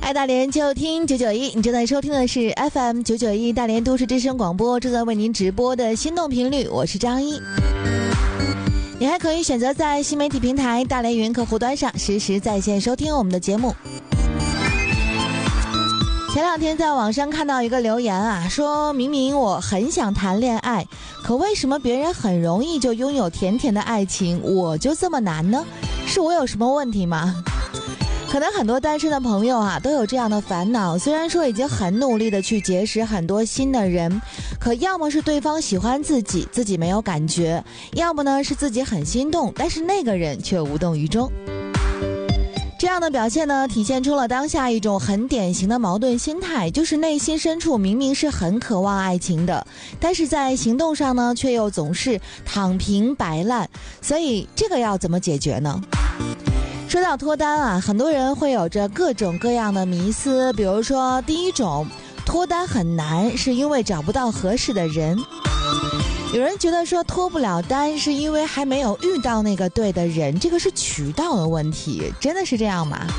爱大连就听991，你正在收听的是 FM 991大连都市之声广播，正在为您直播的心动频率，我是张一。你还可以选择在新媒体平台大连语音客户端上实时在线收听我们的节目。前两天在网上看到一个留言啊，说明明我很想谈恋爱，可为什么别人很容易就拥有甜甜的爱情，我就这么难呢？是我有什么问题吗？可能很多单身的朋友啊都有这样的烦恼，虽然说已经很努力的去结识很多新的人，可要么是对方喜欢自己，自己没有感觉，要么呢是自己很心动，但是那个人却无动于衷。这样的表现呢，体现出了当下一种很典型的矛盾心态，就是内心深处明明是很渴望爱情的，但是在行动上呢，却又总是躺平摆烂。所以这个要怎么解决呢？说到脱单啊，很多人会有着各种各样的迷思，比如说第一种，脱单很难是因为找不到合适的人。有人觉得说脱不了单是因为还没有遇到那个对的人，这个是渠道的问题，真的是这样吗？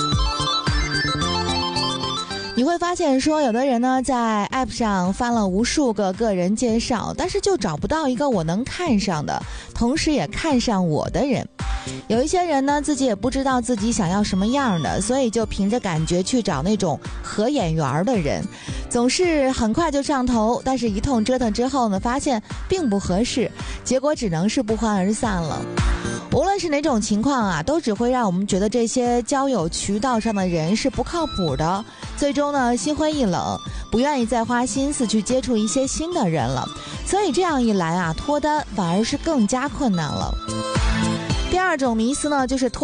你会发现说有的人呢在 App 上翻了无数个个人介绍，但是就找不到一个我能看上的，同时也看上我的人。有一些人呢自己也不知道自己想要什么样的，所以就凭着感觉去找那种合眼缘的人，总是很快就上头，但是一通折腾之后呢，发现并不合适，结果只能是不欢而散了。无论是哪种情况啊，都只会让我们觉得这些交友渠道上的人是不靠谱的，最终呢心灰意冷，不愿意再花心思去接触一些新的人了。所以这样一来啊，脱单反而是更加困难了。第二种迷思呢，就是脱